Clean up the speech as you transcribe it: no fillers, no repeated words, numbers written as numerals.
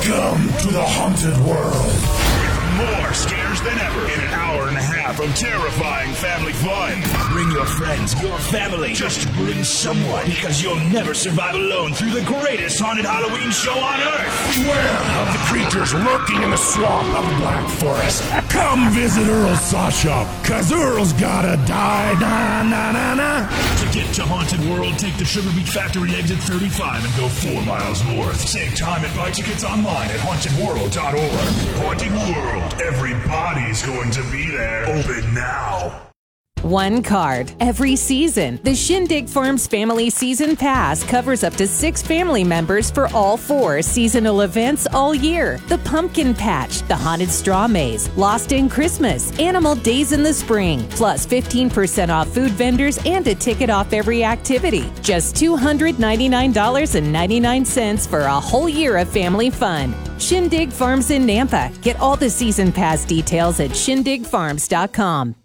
Welcome to the haunted world. More scares than ever in an hour and a half of terrifying family fun. Bring your friends, your family. Just bring someone, because you'll never survive alone through the greatest haunted Halloween show on Earth. Beware of the creatures lurking in the swamp of the Black Forest. Come visit Earl's Saw Shop, cause Earl's gotta die. Na, na, na, na. To get to Haunted World, take the Sugar Beet Factory exit 35 and go 4 miles north. Save time and buy tickets online at hauntedworld.org. Haunted World. Everybody's going to be there. Open now. One card every season. The Shindig Farms Family Season Pass covers up to 6 family members for all 4 seasonal events all year. The Pumpkin Patch, the Haunted Straw Maze, Lost in Christmas, Animal Days in the Spring, plus 15% off food vendors and a ticket off every activity. Just $299.99 for a whole year of family fun. Shindig Farms in Nampa. Get all the Season Pass details at shindigfarms.com.